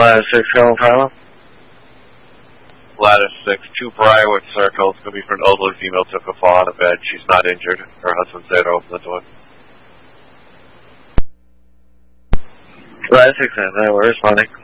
Lattice 6, Colonel Tyler. Lattice 6, 2 Briarwood Circle. It's going to be for an elderly female took a fall out of bed. She's not injured. Her husband's there to open the door. Lattice 6, we're responding.